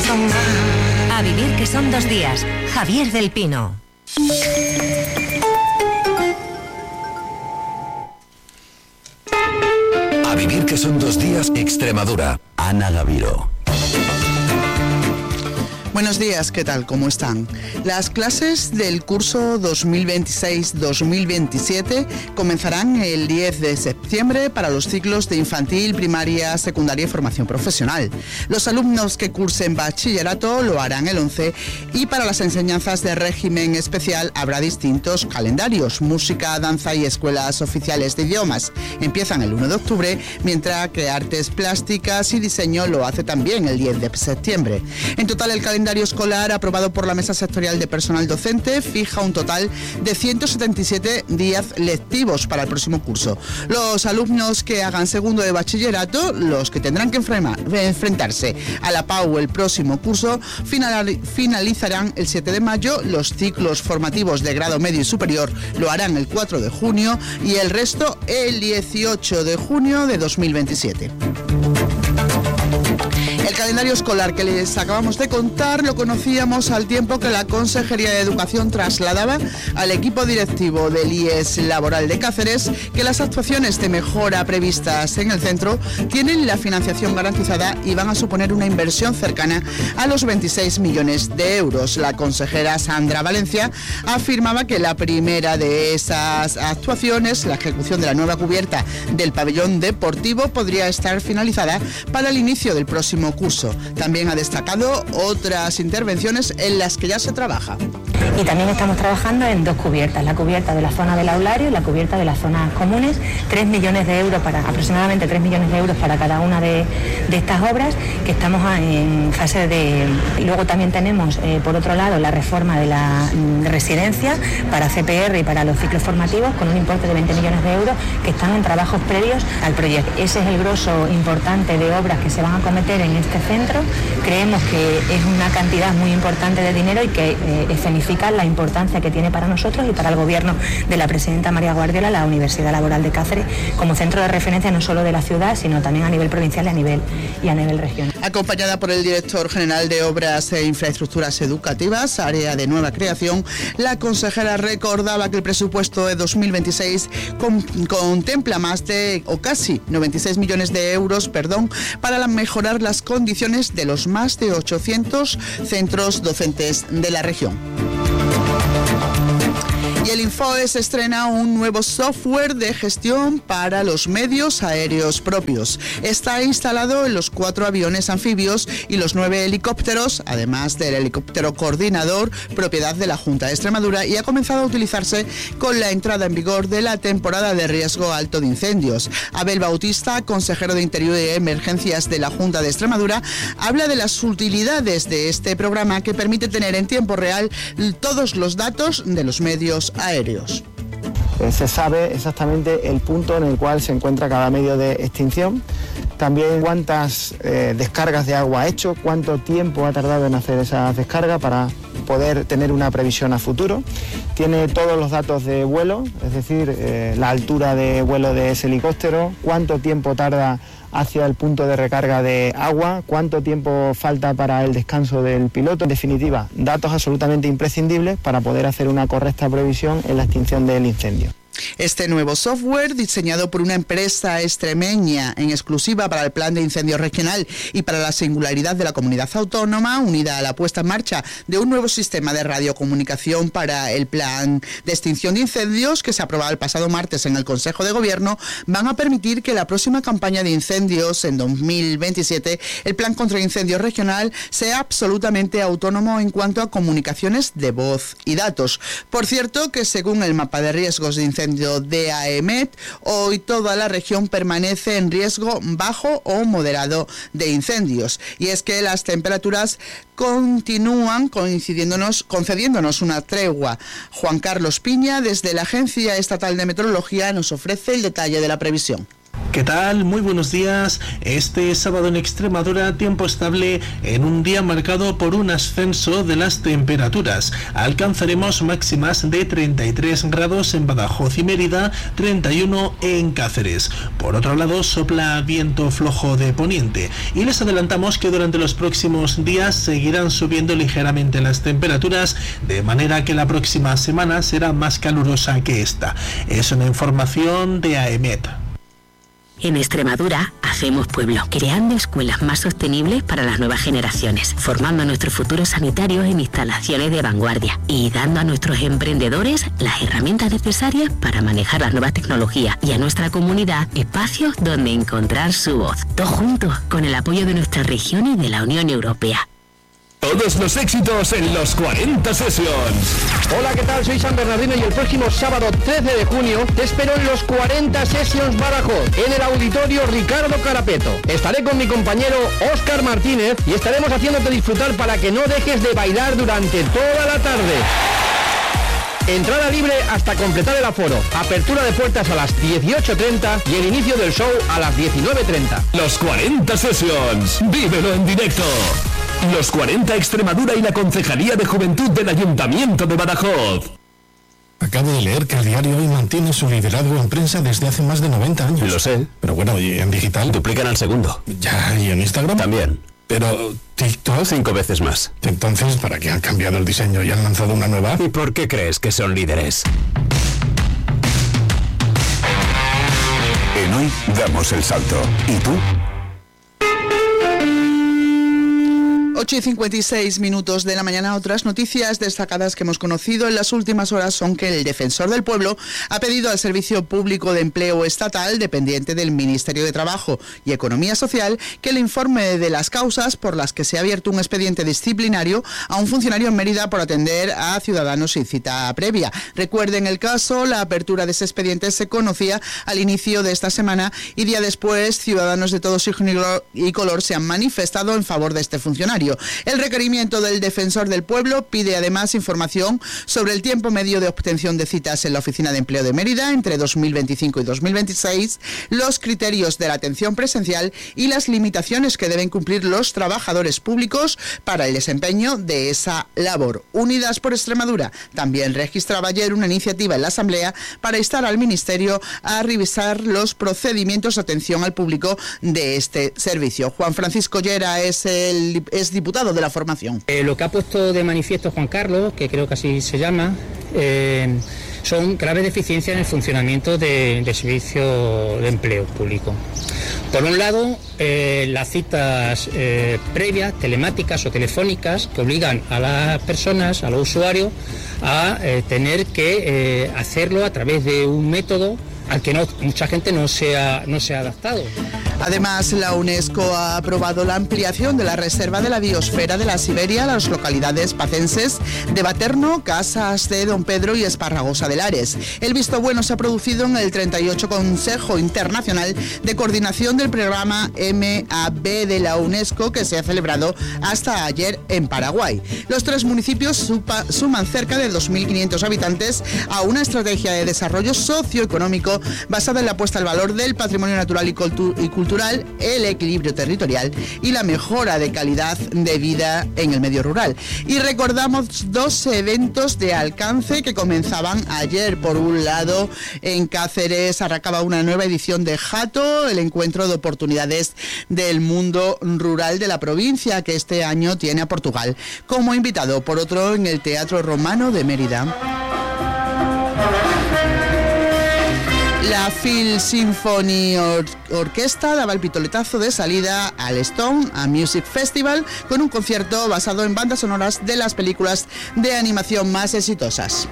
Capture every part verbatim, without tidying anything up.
A vivir que son dos días. Javier del Pino. A vivir que son dos días, Extremadura. Ana Gaviro. Buenos días, ¿qué tal? ¿Cómo están? Las clases del curso dos mil veintiséis dos mil veintisiete comenzarán el diez de septiembre para los ciclos de infantil, primaria, secundaria y formación profesional. Los alumnos que cursen bachillerato lo harán el once y para las enseñanzas de régimen especial habrá distintos calendarios: música, danza y escuelas oficiales de idiomas. Empiezan el uno de octubre, mientras que artes plásticas y diseño lo hace también el diez de septiembre. En total, el calendario escolar aprobado por la Mesa Sectorial de Personal Docente fija un total de ciento setenta y siete días lectivos para el próximo curso. Los alumnos que hagan segundo de bachillerato, los que tendrán que enfrentarse a la P A U el próximo curso, finalizarán el siete de mayo, los ciclos formativos de grado medio y superior lo harán el cuatro de junio y el resto el dieciocho de junio de dos mil veintisiete. El calendario escolar que les acabamos de contar lo conocíamos al tiempo que la Consejería de Educación trasladaba al equipo directivo del I E S Laboral de Cáceres que las actuaciones de mejora previstas en el centro tienen la financiación garantizada y van a suponer una inversión cercana a los veintiséis millones de euros. La consejera Sandra Valencia afirmaba que la primera de esas actuaciones, la ejecución de la nueva cubierta del pabellón deportivo, podría estar finalizada para el inicio del próximo curso. También ha destacado otras intervenciones en las que ya se trabaja. Y también estamos trabajando en dos cubiertas, la cubierta de la zona del aulario y la cubierta de las zonas comunes, tres millones de euros para, aproximadamente tres millones de euros para cada una de, de estas obras, que estamos en fase de... Y luego también tenemos, eh, por otro lado, la reforma de la de residencia para C P R y para los ciclos formativos, con un importe de veinte millones de euros, que están en trabajos previos al proyecto. Ese es el grosso importante de obras que se van a cometer en este centro. Creemos que es una cantidad muy importante de dinero y que eh, escenifica la importancia que tiene para nosotros y para el gobierno de la presidenta María Guardiola la Universidad Laboral de Cáceres como centro de referencia no solo de la ciudad, sino también a nivel provincial y a nivel, y a nivel regional. Acompañada por el director general de Obras e Infraestructuras Educativas, área de nueva creación, la consejera recordaba que el presupuesto de dos mil veintiséis con, contempla más de, o casi, noventa y seis millones de euros, perdón, para la, mejorar las condiciones de los más de ochocientos centros docentes de la región. Y el Infoes estrena un nuevo software de gestión para los medios aéreos propios. Está instalado en los cuatro aviones anfibios y los nueve helicópteros, además del helicóptero coordinador, propiedad de la Junta de Extremadura, y ha comenzado a utilizarse con la entrada en vigor de la temporada de riesgo alto de incendios. Abel Bautista, consejero de Interior y Emergencias de la Junta de Extremadura, habla de las utilidades de este programa que permite tener en tiempo real todos los datos de los medios aéreos. Se sabe exactamente el punto en el cual se encuentra cada medio de extinción, también cuántas eh, descargas de agua ha hecho, cuánto tiempo ha tardado en hacer esas descargas para poder tener una previsión a futuro. Tiene todos los datos de vuelo, es decir, eh, la altura de vuelo de ese helicóptero, cuánto tiempo tarda hacia el punto de recarga de agua, cuánto tiempo falta para el descanso del piloto. En definitiva, datos absolutamente imprescindibles para poder hacer una correcta previsión en la extinción del incendio. Este nuevo software, diseñado por una empresa extremeña en exclusiva para el Plan de Incendios Regional y para la singularidad de la comunidad autónoma, unida a la puesta en marcha de un nuevo sistema de radiocomunicación para el Plan de Extinción de Incendios, que se aprobó el pasado martes en el Consejo de Gobierno, van a permitir que la próxima campaña de incendios en dos mil veintisiete, el Plan contra Incendios Regional, sea absolutamente autónomo en cuanto a comunicaciones de voz y datos. Por cierto, que según el mapa de riesgos de incendios de AEMET, hoy toda la región permanece en riesgo bajo o moderado de incendios. Y es que las temperaturas continúan coincidiéndonos, concediéndonos una tregua. Juan Carlos Piña, desde la Agencia Estatal de Meteorología, nos ofrece el detalle de la previsión. ¿Qué tal? Muy buenos días. Este sábado en Extremadura, tiempo estable en un día marcado por un ascenso de las temperaturas. Alcanzaremos máximas de treinta y tres grados en Badajoz y Mérida, treinta y uno en Cáceres. Por otro lado, sopla viento flojo de poniente. Y les adelantamos que durante los próximos días seguirán subiendo ligeramente las temperaturas, de manera que la próxima semana será más calurosa que esta. Es una información de AEMET. En Extremadura hacemos pueblo, creando escuelas más sostenibles para las nuevas generaciones, formando a nuestros futuros sanitarios en instalaciones de vanguardia y dando a nuestros emprendedores las herramientas necesarias para manejar las nuevas tecnologías y a nuestra comunidad espacios donde encontrar su voz. Todos juntos, con el apoyo de nuestra región y de la Unión Europea. Todos los éxitos en los cuarenta Sessions. Hola, ¿qué tal? Soy San Bernardino y el próximo sábado trece de junio te espero en los cuarenta Sessions Badajoz, en el auditorio Ricardo Carapeto. Estaré con mi compañero Óscar Martínez y estaremos haciéndote disfrutar para que no dejes de bailar durante toda la tarde. Entrada libre hasta completar el aforo. Apertura de puertas a las dieciocho treinta y el inicio del show a las diecinueve treinta. Los cuarenta Sessions. Vívelo en directo. Los cuarenta Extremadura y la Concejalía de Juventud del Ayuntamiento de Badajoz. Acabo de leer que el diario Hoy mantiene su liderazgo en prensa desde hace más de noventa años. Lo sé. Pero bueno, ¿y en digital? Duplican al segundo. Ya, ¿y en Instagram? También. Pero TikTok... Cinco veces más. Entonces, ¿para qué han cambiado el diseño y han lanzado una nueva app? ¿Y por qué crees que son líderes? En Hoy damos el salto. ¿Y tú? ocho y cincuenta y seis minutos de la mañana. Otras noticias destacadas que hemos conocido en las últimas horas son que el Defensor del Pueblo ha pedido al Servicio Público de Empleo Estatal, dependiente del Ministerio de Trabajo y Economía Social, que le informe de las causas por las que se ha abierto un expediente disciplinario a un funcionario en Mérida por atender a ciudadanos sin cita previa. Recuerden el caso, la apertura de ese expediente se conocía al inicio de esta semana y día después ciudadanos de todo signo y color se han manifestado en favor de este funcionario. El requerimiento del Defensor del Pueblo pide además información sobre el tiempo medio de obtención de citas en la Oficina de Empleo de Mérida entre dos mil veinticinco y dos mil veintiséis, los criterios de la atención presencial y las limitaciones que deben cumplir los trabajadores públicos para el desempeño de esa labor. Unidas por Extremadura también registraba ayer una iniciativa en la Asamblea para instar al Ministerio a revisar los procedimientos de atención al público de este servicio. Juan Francisco Llera es el es diputado de la formación. Eh, lo que ha puesto de manifiesto Juan Carlos, que creo que así se llama, eh, son graves deficiencias en el funcionamiento de, del servicio de empleo público. Por un lado, eh, las citas eh, previas, telemáticas o telefónicas, que obligan a las personas, a los usuarios, a eh, tener que eh, hacerlo a través de un método al que no, mucha gente no se ha, no se ha adaptado. Además, la UNESCO ha aprobado la ampliación de la reserva de la biosfera de la Siberia a las localidades pacenses de Baterno, Casas de Don Pedro y Esparragosa de Lares. El visto bueno se ha producido en el treinta y ocho Consejo Internacional de Coordinación del Programa M A B de la UNESCO, que se ha celebrado hasta ayer en Paraguay. Los tres municipios supa, suman cerca de dos mil quinientos habitantes a una estrategia de desarrollo socioeconómico basada en la puesta al valor del patrimonio natural y, cultu y cultural, el equilibrio territorial y la mejora de calidad de vida en el medio rural. Y recordamos dos eventos de alcance que comenzaban ayer. Por un lado, en Cáceres arrancaba una nueva edición de Jato, el encuentro de oportunidades del mundo rural de la provincia, que este año tiene a Portugal como invitado. Por otro, en el Teatro Romano de Mérida, la Phil Symphony Or Orquesta daba el pistoletazo de salida al Stone a Music Festival con un concierto basado en bandas sonoras de las películas de animación más exitosas.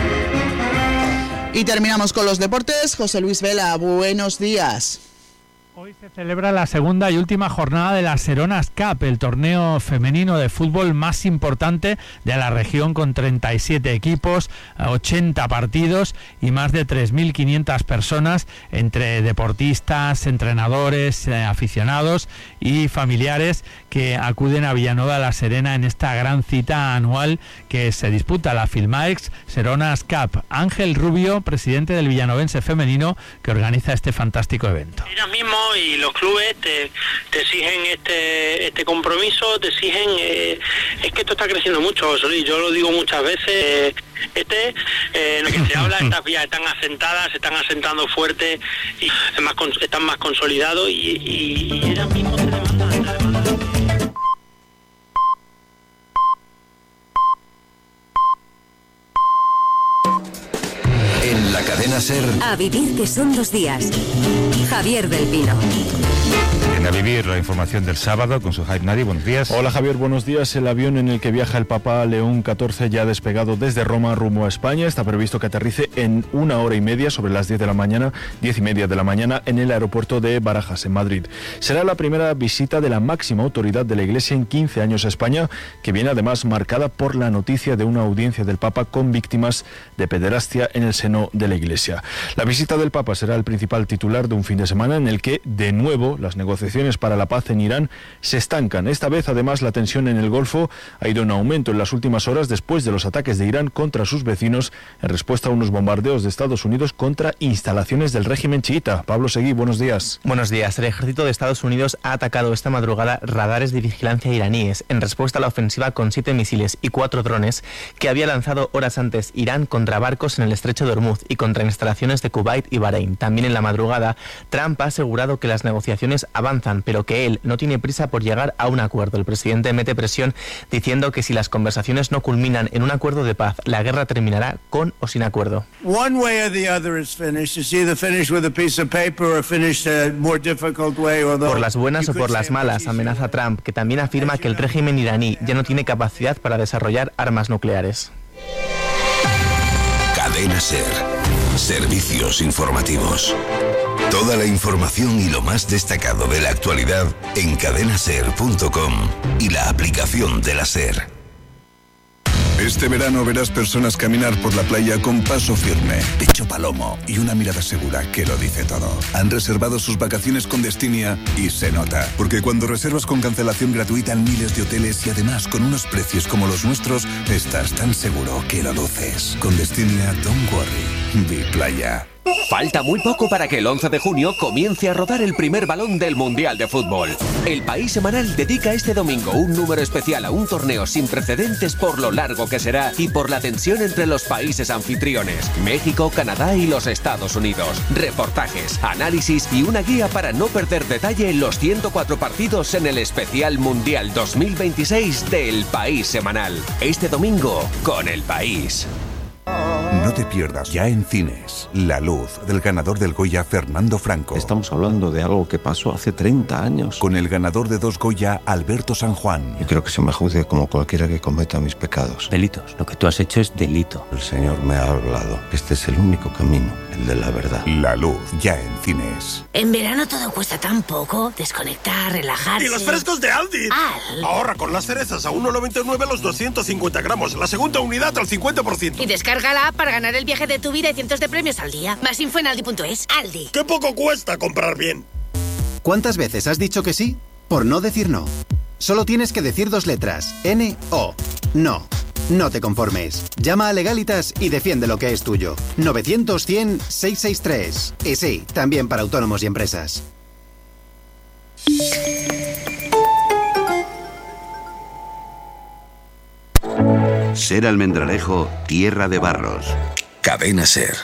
Y terminamos con los deportes. José Luis Vela, buenos días. Hoy se celebra la segunda y última jornada de la Seronas Cup, el torneo femenino de fútbol más importante de la región, con treinta y siete equipos, ochenta partidos y más de tres mil quinientas personas entre deportistas, entrenadores, eh, aficionados y familiares que acuden a Villanueva de la Serena en esta gran cita anual que se disputa, la Filmaex Seronas Cup. Ángel Rubio, presidente del Villanovense femenino, que organiza este fantástico evento. Ellas mismas y los clubes te, te exigen este este compromiso, te exigen, eh, es que esto está creciendo mucho, Solís, yo lo digo muchas veces, eh, este, eh, lo que se habla, estas vías están asentadas, se están asentando fuerte y es más, están más consolidados y, y, y ellas mismas te demandan, te demandan. En la cadena SER. A vivir que son los días. Javier del Pino. En A Vivir, la información del sábado con su Hype Nadi. Buenos días. Hola Javier, buenos días. El avión en el que viaja el Papa León catorce ya ha despegado desde Roma rumbo a España. Está previsto que aterrice en una hora y media, sobre las diez de la mañana, diez y media de la mañana, en el aeropuerto de Barajas, en Madrid. Será la primera visita de la máxima autoridad de la Iglesia en quince años a España, que viene además marcada por la noticia de una audiencia del Papa con víctimas de pederastia en el seno de la Iglesia. La visita del Papa será el principal titular de un fin de semana en el que, de nuevo, las negociaciones para la paz en Irán se estancan. Esta vez, además, la tensión en el Golfo ha ido en aumento en las últimas horas después de los ataques de Irán contra sus vecinos en respuesta a unos bombardeos de Estados Unidos contra instalaciones del régimen chiita. Pablo Seguí, buenos días. Buenos días. El ejército de Estados Unidos ha atacado esta madrugada radares de vigilancia iraníes en respuesta a la ofensiva con siete misiles y cuatro drones que había lanzado horas antes Irán contra barcos en el estrecho de Hormuz y contra instalaciones de Kuwait y Bahrein. También en la madrugada, Trump ha asegurado que las negociaciones avanzan, pero que él no tiene prisa por llegar a un acuerdo. El presidente mete presión diciendo que si las conversaciones no culminan en un acuerdo de paz, la guerra terminará con o sin acuerdo. One way or the other is finished. It's either finished with a piece of paper or finished a more difficult way. Por las buenas o por las malas, amenaza Trump, que también afirma que el régimen iraní ya no tiene capacidad para desarrollar armas nucleares. Cadena SER. Servicios informativos. Toda la información y lo más destacado de la actualidad en cadena ser punto com y la aplicación de la SER. Este verano verás personas caminar por la playa con paso firme, pecho palomo y una mirada segura que lo dice todo. Han reservado sus vacaciones con Destinia y se nota, porque cuando reservas con cancelación gratuita en miles de hoteles y además con unos precios como los nuestros, estás tan seguro que lo luces. Con Destinia, don't worry, vi playa. Falta muy poco para que el once de junio comience a rodar el primer balón del Mundial de Fútbol. El País Semanal dedica este domingo un número especial a un torneo sin precedentes por lo largo que será y por la tensión entre los países anfitriones, México, Canadá y los Estados Unidos. Reportajes, análisis y una guía para no perder detalle en los ciento cuatro partidos en el especial Mundial dos mil veintiséis del País Semanal. Este domingo con El País. No te pierdas ya en cines La Luz, del ganador del Goya Fernando Franco. Estamos hablando de algo que pasó hace treinta años. Con el ganador de dos Goya, Alberto San Juan. Yo creo que se me juzgue como cualquiera que cometa mis pecados. Delitos. Lo que tú has hecho es delito. El Señor me ha hablado. Este es el único camino, el de la verdad. La Luz, ya en cines. En verano todo cuesta tan poco. Desconectar, relajarse. ¡Y los frescos de Aldi! Al. Ahorra con las cerezas a uno noventa y nueve los doscientos cincuenta gramos. La segunda unidad al cincuenta por ciento. Y descarga la app para ganar el viaje de tu vida y cientos de premios al día. Más info en aldi punto es. Aldi. ¡Qué poco cuesta comprar bien! ¿Cuántas veces has dicho que sí? Por no decir no. Solo tienes que decir dos letras. N O. No. No te conformes. Llama a Legalitas y defiende lo que es tuyo. novecientos cien seiscientos sesenta y tres. Y sí, también para autónomos y empresas. Ser Almendralejo, tierra de barros. Cadena SER.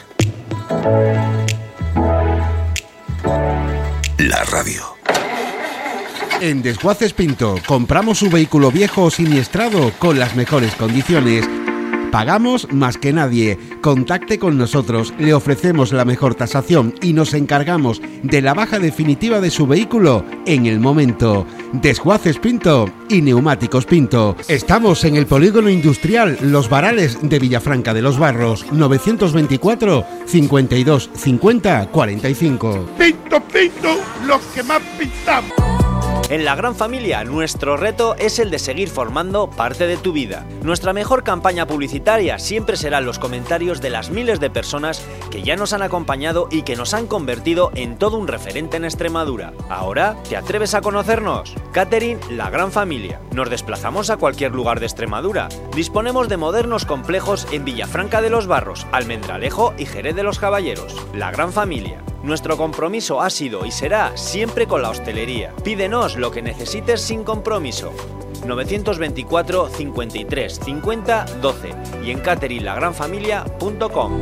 La radio. En Desguaces Pinto compramos su vehículo viejo o siniestrado con las mejores condiciones Pagamos más que nadie. Contacte con nosotros, le ofrecemos la mejor tasación y nos encargamos de la baja definitiva de su vehículo en el momento. Desguaces Pinto y Neumáticos Pinto. Estamos en el Polígono Industrial Los Varales de Villafranca de los Barros, novecientos veinticuatro, cincuenta y dos, cincuenta, cuarenta y cinco. Pinto, Pinto, los que más pintamos. En La Gran Familia, nuestro reto es el de seguir formando parte de tu vida. Nuestra mejor campaña publicitaria siempre serán los comentarios de las miles de personas que ya nos han acompañado y que nos han convertido en todo un referente en Extremadura. ¿Ahora te atreves a conocernos? Catering La Gran Familia. Nos desplazamos a cualquier lugar de Extremadura. Disponemos de modernos complejos en Villafranca de los Barros, Almendralejo y Jerez de los Caballeros. La Gran Familia. Nuestro compromiso ha sido y será siempre con la hostelería. Pídenos lo que necesites sin compromiso. novecientos veinticuatro, cincuenta y tres, cincuenta, doce y en catering la gran familia punto com.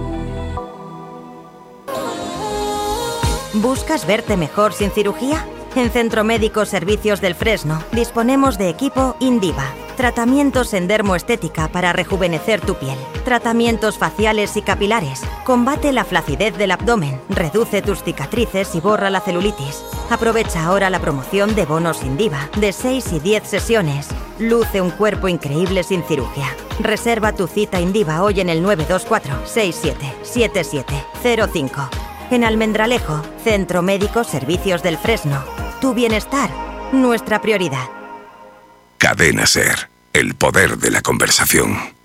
¿Buscas verte mejor sin cirugía? En Centro Médico Servicios del Fresno disponemos de equipo Indiva. Tratamientos en dermoestética para rejuvenecer tu piel. Tratamientos faciales y capilares. Combate la flacidez del abdomen. Reduce tus cicatrices y borra la celulitis. Aprovecha ahora la promoción de bonos Indiva de seis y diez sesiones. Luce un cuerpo increíble sin cirugía. Reserva tu cita Indiva hoy en el nueve dos cuatro, seis siete, siete siete cero cinco. En Almendralejo, Centro Médico Servicios del Fresno. Tu bienestar, nuestra prioridad. Cadena SER, el poder de la conversación.